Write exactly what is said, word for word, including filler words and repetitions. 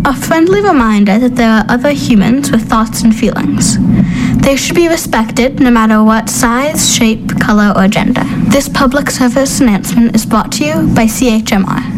A friendly reminder that there are other humans with thoughts and feelings. They should be respected no matter what size, shape, color, or gender. This public service announcement is brought to you by C H M R.